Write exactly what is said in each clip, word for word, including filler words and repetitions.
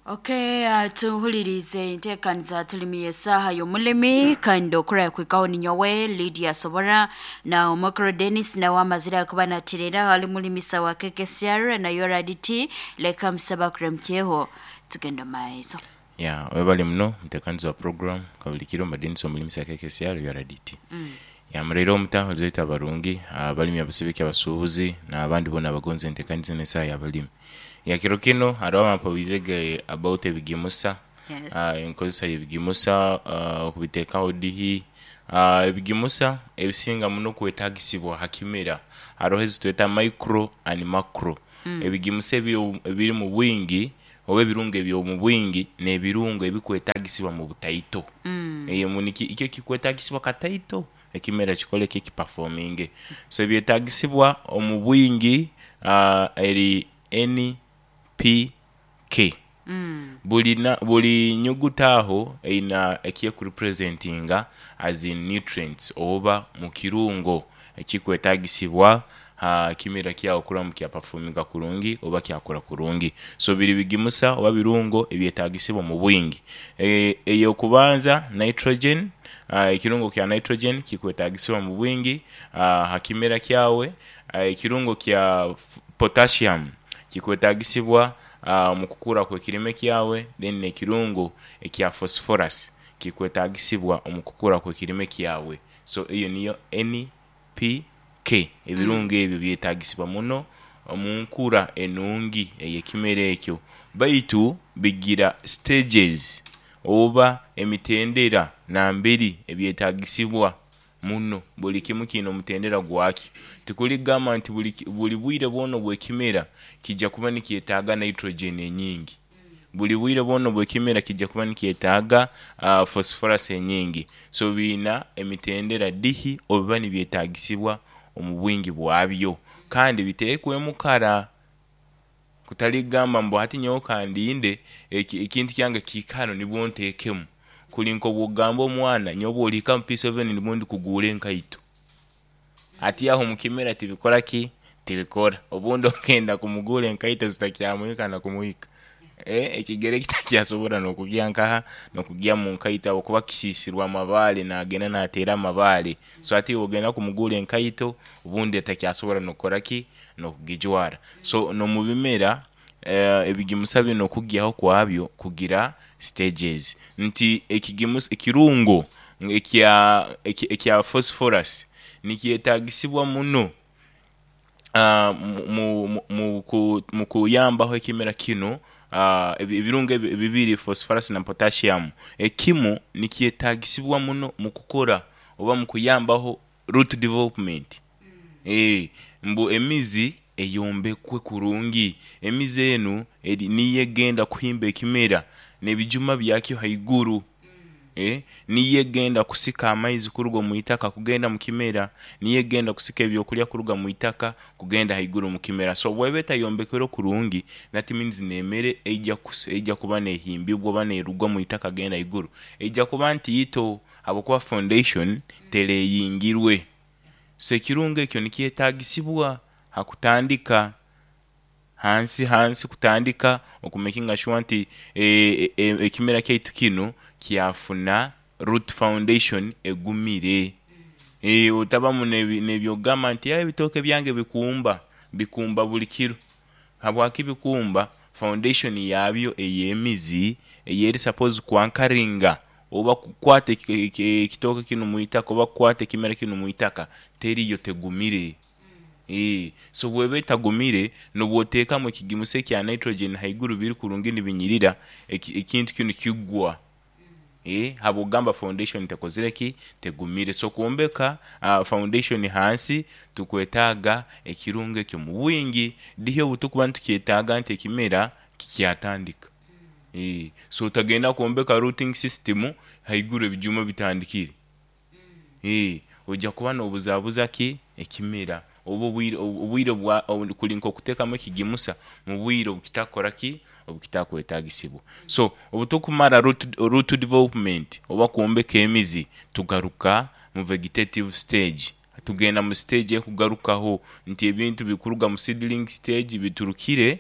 Okay, uh, tuhulirize ntekaniza tulimiye saha y'omulimi kandi okura kwikawo ninyowe Lydia Sobora na Omokro Dennis na wamazira kuba natirera hali mulimisa wa K K C R na Yoraditi leka msaba kuremkyeho tugenda maizo. Yeah, webali mno ntekaniza wa program kabulikiro madinso mulimisa wa K K C R Yoraditi. Mm. Ya mrero mtaho zoita barungi abalimi abasibiki abasuhuzi na abandi bona abagonze ntekaniza nesa ya balimi. Ya kirokino arawa mapawizege about ebigimusa. Yes. Ah uh, enkozesa ebigimusa uh, okubiteka odihi uh, ebigimusa ebisinga muno kwetagisibwa hakimera arohezi tweta micro and macro. Mm. Ebigimusa ebiri mu bwingi obe birungo ebyo mu bwingi ne birungo ebikwetagisibwa mu butaito. Mm. Eyo muniki ike kikwetagisibwa kataito ekimera kikole kiki performing. So ebyetagisibwa mu bwingi uh, eri N P K. Mm. Buli na buli nyugutaho ina ekiye ku representinga as in nutrients oba mu kirungo ekikwetagisibwa ha kimera kya okura mu kya performinga kurungi oba kyakora kurungi. So biri bigimusa oba birungo ebyetagisibwa mu bwingi. E, eyo kubanza nitrogen. Uh, ikirungo kya nitrogen kikwetagisibwa mu bwingi uh, hakimera kyawe. Uh, ikirungo kya potassium kikwetagisibwa uh, mu kukura kwe kirime kyawe. Then ne kirungo ekya phosphorus kikwetagisibwa mu kukura kwe kirime kyawe. So iyo niyo N P K ebirungo ebyo byetagisibwa muno mu nkura enungi eyekimera ekyo. Baitu bigira stages oba emitendera na mbiri ebyetagisibwa muno buli kimu kino mutendera gwaki. Tukuli gama nti buli buli bwire bono bwe kimera kijja kuba nikiyetaga nitrogen enyingi. Buli bwire bono bwe kimera kijja kuba nikiyetaga uh, phosphorus enyingi. So bina emitendera dihi oba ni byetagisibwa omu bwingi bwabyo kandi bitekwe mukara kutali gamba mbo hati nyo kandi inde ekintu kyanga kikano nibontekemu kulinko bugamba omwana nyobo olika mu P seven nibundi kugula enkaito ati aho mukimera tibikora ki tibikora obundo kenda kumugula enkaito zitakyamuyika na kumuyika eh ekigere kitakyasobora nokugyanka nokugya mu nkaito okuba kisisirwa amabale na agena na atera amabale. So ati ogenda kumugula enkaito obundi atakyasobora nokora ki nokugijwara. So no mubimera uh, ebigimusa bino kugyaho kwabyo kugira stages nti ekigimusa ekirungo ekya ekya phosphorus nikiyetagisibwa muno uh, mu mu mu kuyambaho ekimera kino. Uh, ebirungo bibiri phosphorus na potassium ekimu nikiyetagisibwa muno mu kukora oba mu kuyambaho root development. Mm. Eh mbu emizi eyombekwe kurungi emizi eno eri niye genda kuhimba ekimera nebijuma byakyo haiguru. Mm. Eh niye genda kusika amaizi kurugo mu itaka kugenda mu kimera niye genda kusika ebyo kulya kuruga mu itaka kugenda haiguru mu kimera. So bwebeta yombekero kurungi that means nemere ejja kus ejja kuba nehimbibwa bane erugwa mu itaka genda haiguru ejja kuba nti ito abokuba foundation tele yingirwe. So kirungo ekyo nikiyetagisibwa hakutandika hansi hansi kutandika okumakinga sure nti ekimera e, e, kyaitu kino kyafuna root foundation egumire. Eh utaba mu nebyo gama nti ya bitoke byange bikumba bikumba buli kiro habwaki bikumba foundation yabyo eyemizi eyeri suppose kwankaringa oba kukwate kitoke kino muitaka oba kukwate kimera kino muitaka teri yo tegumire. Eh so bwebeta gumire no bwoteka mu kigimuse kya nitrogen haiguru biri kurungi nibinyirira ekintu kino kigwa. Eh habo gamba foundation tekozire ki tegumire. So kuombeka uh, foundation hansi tukwetaga ekirungo kyo mu bwingi dihe butukuba ntukiyetaga nti ekimera kikyatandika. Mm. Eh so tagenda kuombeka rooting system haiguru bijuma bitandikire. Mm. Eh ojja kuba no buzabuza ki ekimera obo bwire obwire bwa kulinko kuteka mu kigimusa mu bwire bukitakora ki obukitakwetagisibwa. So obutukumara root, root development oba kuombeka emizi tugaruka mu vegetative stage. Tugenda mu stage ekugarukaho nti ebintu bikuruga mu seedling stage biturukire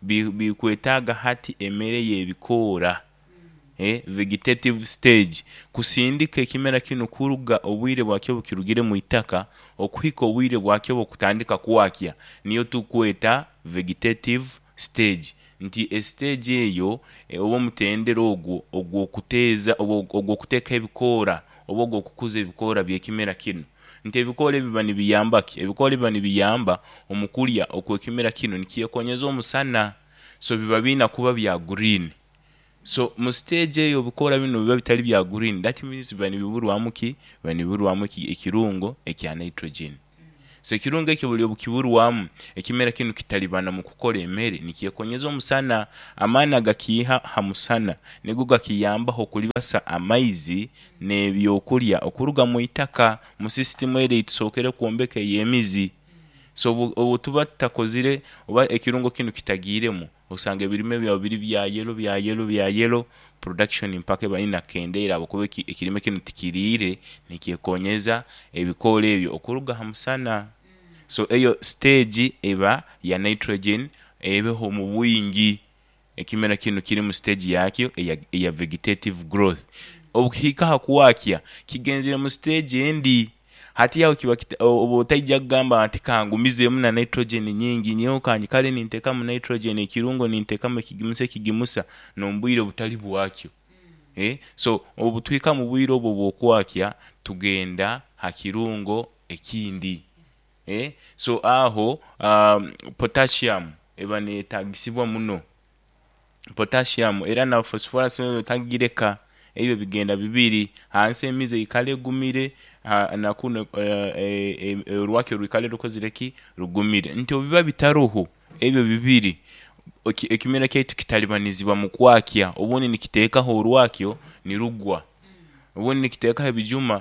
bikwetaaga hati emere y'ebikoora eh vegetative stage kusindika ekimera kino kuruga obwire bwakyo bukirugire mu itaka okuhika obwire bwakyo bukutandika kuwakya niyo tukweta vegetative stage nti e stage eyo obo mutendero ogwo ogwo kuteeza ogwo kuteeka ebikoora obo ogwo kukuza ebikoora by'ekimera kino nti ebikoora ebiba nibiyamba ki ebikoora ebiba nibiyamba omukulya okwekimera kino nikiyekonyeza omusana so biba bina kuba bya green so mu stage eyo bikoora bino biba bitali bya green that means biba nibiburwamu ki biba nibiburwamu ekirungo ekya nitrogen so ekirungo ekyo buli obukiburwamu ekimera kino kitalibana mu kukola emmere nikiyekonyeza omusana amaana gakiha hamusana nigo gakiyamba okulibasa amaizi n'ebyokulya okuruga mu itaka mu system eri tusokere kuombeka yemizi so obu tuba tutakozire oba ekirungo kino kitagiremu osanga ebirime bya biri bya yellow bya yellow bya yellow production impake balina kendera abakobe ekirime kino tikirire nikiyekonyeza ebikoole ebyo okuruga hamusana so eyo stage eba ya nitrogen ebeho mu bwingi ekimera kino kiri mu stage yakyo eya, eya vegetative growth obuhika hakuwakya kigenzire mu stage endi hati yawo kiba obotajja gamba ati kangumizemu na nitrogen nyingi nyo kanyi kale ninteka mu nitrogen ekirungo ninteka mu kigimuse kigimusa nombwire butali bwakyo mm. eh so obutwika mu bwiro obwo bwokwakya tugenda hakirungo ekindi eh so aho um, potassium eba netagisibwa muno potassium era na phosphorus tagireka ebyo bigenda bibiri hanse emize ikale gumire na kuno ruwake rukale rukozireki rugumire nti obiba bitaruhu ebyo bibiri ekimera kyetu kitalibanizibwa mu kwakya obone nikiteeka ho ruwakyo ni rugwa obone nikiteeka ebijuma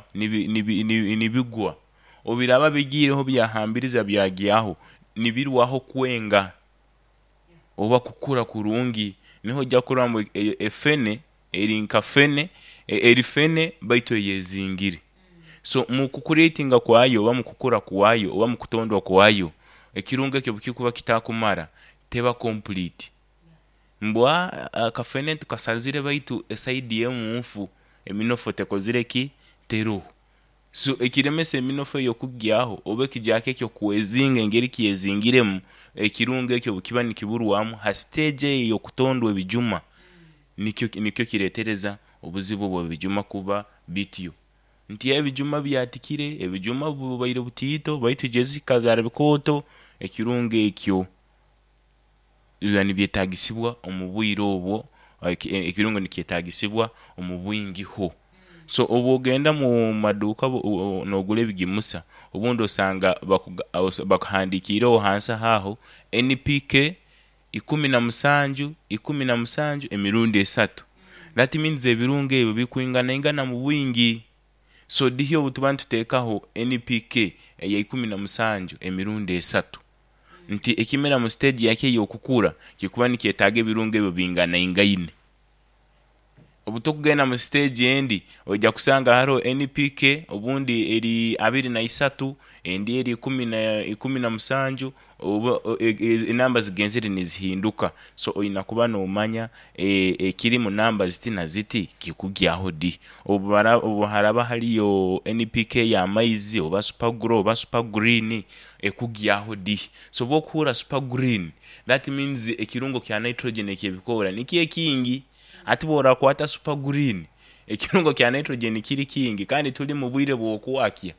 nibigwa obiraba bigireho byahambiriza byagyaho nibirwaho kwenga oba kukura kurungi niho jya kurambo efene erinka fene erifene baito yezingire so mu kucreatinga kwayo oba mu kukura kwayo oba mu kutondwa kwayo ekirungo ekyo bukikuba kitakumara teba complete mbwa uh, kafene tukasazire baitu side y'omunfu eminofo tekozireki tero so ekiremese eminofo yo kugyaho obe kijake ekyo kuwezinga engeri kiyezingiremu ekirungo ekyo bukiba nikiburwamu ha stage yo kutondwa ebijuma nikyo nikyo kiretereza obuzibu bwo bijuma kuba bityo nti ebijuma byatikire ebijuma bubaire butito baitu Jessica zara bikoto ekirungo ekyo yani byetagisibwa omubwiro obwo ekirungo nikiyetagisibwa omubwingi ho so obogenda mu maduka nogule bigimusa obundo sanga bakuhandikiro hansa haho N P K ikumi na musanju ikumi na musanju emirundi esatu that means ebirungo ebyo bikuingana ingana mu bwingi so dihiyo butubantu tekaho N P K ya ikumi na musanju emirundi esatu nti ekimera mu stage yake yo kukura kikuba nikiyetaga ebirungo ebyo bingana ingaine obutokugenda mu stage endi ojja kusanga haro N P K obundi eri abiri na isatu endi eri ikumi na ikumi na musanju enamba zigenzere nizihinduka so oyina kuba no manya ekiri mu namba ziti na ziti kikugyaho di obara obuharaba haliyo N P K ya maize oba super grow oba super green ekugyaho di so bokura super green that means ekirungo kya nitrogen ekibikora nikiye kingi ati bora kwata super green ekirungo kya nitrogen kiri kingi kandi tuli mu bwire bwokuwakya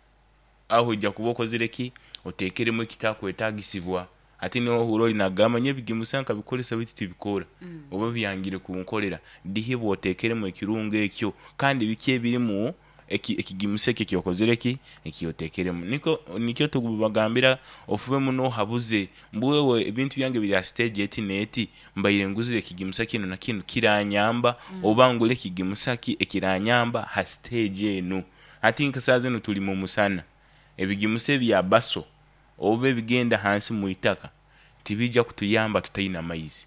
aho jya kuboko zireki otekeremo kitakwetagisibwa ati no huroli na gama nyebigimusanka bikolesa biti bikora mm. oba byangire kunkolera dihibo otekeremo ekirungo ekyo kandi bikiye biri mu ekigimuseke kyokozereki ekiyotekeremo niko nikyo tugubagambira ofuwe muno habuze mbuwewe ibintu byange bya stage eti neti mbayire nguzire ekigimusake kino na kino kiranyamba mm. obangule ekigimusaki ekiranyamba ha stage eno ati nkasaze no tuli mu musana ebigimuse bya baso obe bigenda hansi mu itaka tibijja kutuyamba tutayina maize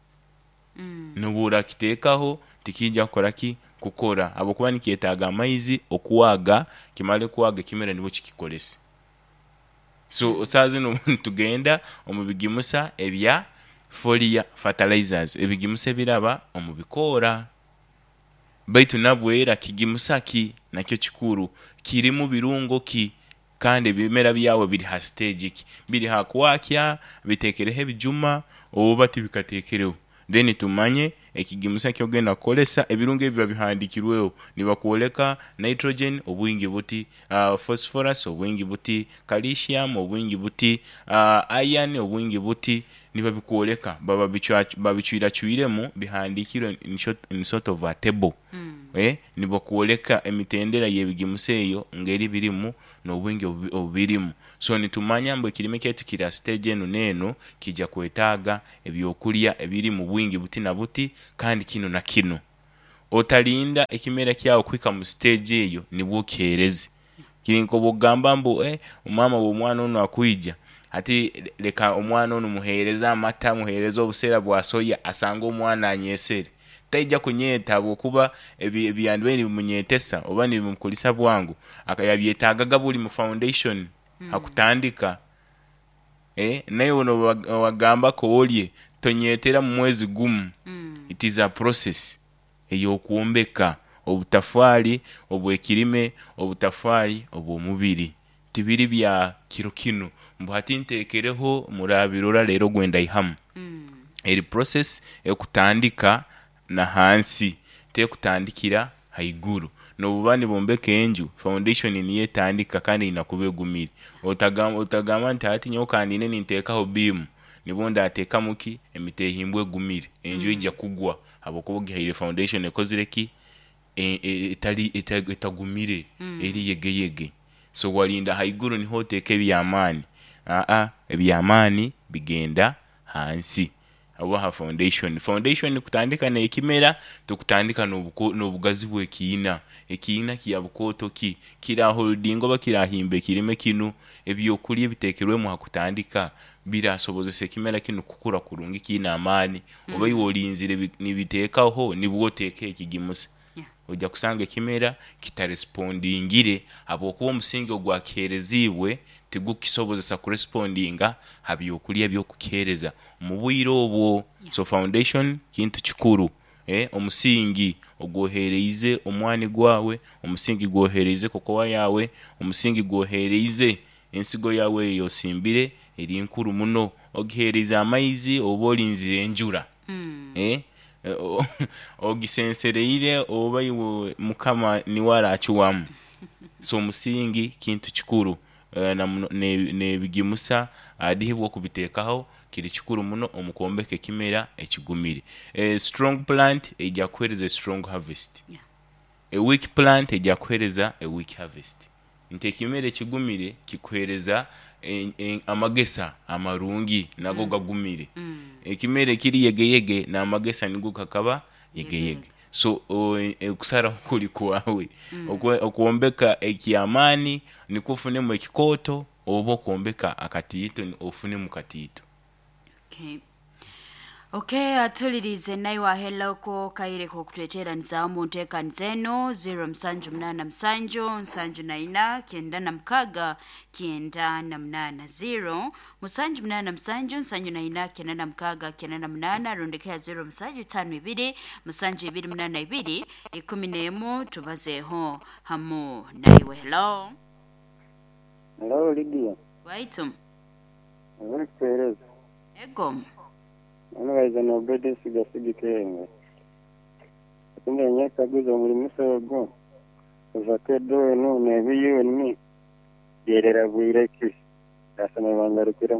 mm. nubura kitekaho tikijja koraki kukora abokuba nikiyetaga maize okuwaga kimale kuwaga kimera nibo kikikolese so osaze no tugenda omubigimusa ebya foliar fertilizers ebigimusa biraba omubikoora baitu nabwera kigimusa ki nakyo kikuru kirimu birungo ki kandi ebimera byawe biri ha stage ki biri ha kwakya bitekereho ebijuma oba tibikatekereho then tumanye ekigimusa kyogenda kolesa ebirungo ebiba bihandikirweho nibakwoleka nitrogen obwingi buti uh, phosphorus obwingi buti calcium obwingi buti uh, iron obwingi buti nibabikwoleka baba babichwira chwiremu bihandikirwe in, short, in sort of a table mm. eh nibakwoleka emitendera yebigimusa eyo ngeri birimu n'obwingi obirimu so nitumanya mbe kirime kyetu kira stage eno neno kijja kwetaaga ebyokulya ebiri mu bwingi buti na buti kandi kino na kino otalinda ekimera kyawo kwika mu stage eyo nibwo kyereze kirinko bugamba mbu eh umama wo mwana ono akuija ati leka omwana ono muhereza amata muhereza obusera bwa soya asanga omwana anyesere taija kunyeta bokuba ebyandwe ni munyetesa oba ni mukulisa bwangu akayabyetagaga buli mu foundation mm. hakutandika eh nayo ono wagamba ko olye tonyetera mu mwezi gumu mm. it is a process eyo kuombeka obutafali obwekirime obutafali obwomubiri tibiri bya kiro kino mbuhati ntekereho murabirora lero gwenda ihamu mm. eri process ekutandika na hansi te kutandikira haiguru no bubani bombeke enju foundation niye tandika kandi inakubegumira otagama otagama ntati nyokandi ne nintekaho beam nibonda ateka muki emitehimbwe gumire enju ijja mm. kugwa abokubo gihire foundation ekozireki etali e, e, etagumire mm. eri yegeyege so walinda haiguru niho teke byamani a a ebyamani bigenda hansi abo ha foundation foundation kutandika na ekimera tukutandika n'obugazi bw'ekiyina ekiyina kiyabukoto ki kira holdingo bakirahimbe kirime kinu ebyokulye bitekerwe mu hakutandika birasobozese ekimera kinu kukura kurungi kina amani mm. oba yolinzire nibitekaho nibwo teke ekigimusa yeah. ojja kusanga ekimera kitarespondingire abo kuba omusingi ogwakerezibwe tigukisobozesa kurespondinga habyokulya byokukereza mu bwire obwo yeah. so foundation kintu kikuru eh omusingi ogwohereize omwani gwawe omusingi gwohereize kokowa yawe omusingi gwohereize ensigo yawe yosimbire eri nkuru muno ogihereize amaizi obolinzire enjura mm. eh ogisensereire oba iwe mukama niwara achuwamu so omusingi kintu kikuru Uh, na ne, ne bigimusa adihibwo kubitekaho kiri kikuru muno omukombeke kimera ekigumire a strong plant ejja kwereza strong harvest yeah. a weak plant ejja kwereza a weak harvest nte kimera ekigumire kikwereza en, en, amagesa amarungi nago mm. gagumire mm. ekimera kiri yegeyege na amagesa nigo kakaba yegeyege mm. so kusara kuli kwawe mm. okuombeka ekiamani nikufune mu ekikoto obo kuombeka akatito ofune mu katito okay okay atulirize nayo wa hello ko kaire ko kutetera nzamu nteka nzeno zero msanju mnana msanju msanju naina kienda na mkaga kienda na mnana zero msanju mnana msanju msanju naina kienda na mkaga kienda na mnana rondekea zero msanju tano ibiri msanju ibiri mnana ibiri ikumi nemu tubazeho hamu nayo hello hello Lydia waitum welcome egom anaweza na obede siga sigi kenga kumbe nyaka guzo muri musogo vakedo no nebiyo ni yerera bwireki asana bangarukira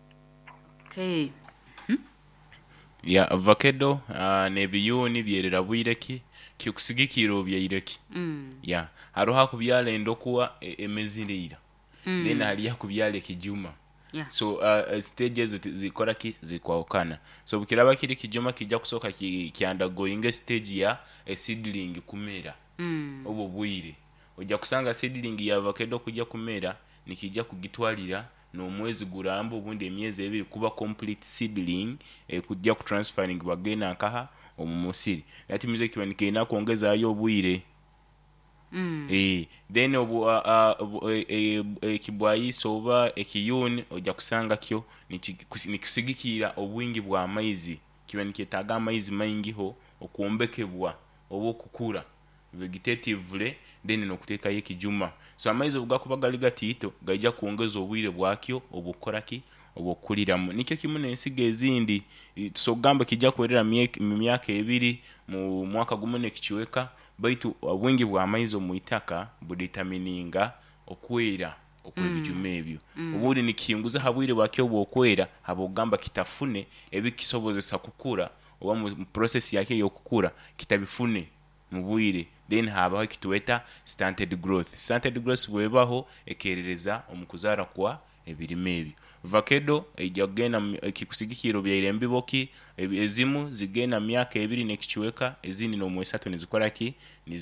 okay hmm? ya vakedo uh, nebiyo ni byerera bwireki kikusigikiro byireki mm. ya haroha kubyala endokuwa e, emezirira mm. then hali yakubyala kijuma yeah. so uh, stages zikora ki zikwaokana so bukiraba kiri kijuma kijja kusoka ki undergoing stage ya a seedling kumera mm. obo bwire ojja kusanga seedling ya avocado kujja kumera nikijja kugitwalira no mwezi gurambo bundi emyezi ebiri kuba complete seedling e kujja ku transferring bagena akaha omumusiri ati music banikena kuongeza ayo bwire mm. eh then obu uh, uh, ekibwayisa oba ekiyuni ojja kusanga kyo nikusigikira obwingi bwa maizi kiba nikitaga amaizi maingiho okuombekebwa oba okukura vegetatively then nokuteka yekijuma so amaizi obugakuba gali gatito gajja kuongeza obwire bwakyo obukoraki obukuliramu nikyo kimu n'ensiga ezindi tusogamba kijja kwerera myaka ebiri mu mwaka gumu nekichweka baitu obwingi bwa amaizi mu itaka budetamininga okwera okwebijuma ebyo mm. obuli nikiyunguza habwire bwakyo bwokwera habogamba kitafune ebikisobozesa kukura oba mu process yake yokukura kitabifune mu bwire then habaho kituweta stunted growth stunted growth bwebaho ekerereza omukuzara kwa ebirime ebyo vakedo ejja kugenda kikusigikiro byirembe boki ezimu zigenda myaka ebiri nekichweka ezindi no mwesatu nezikola ki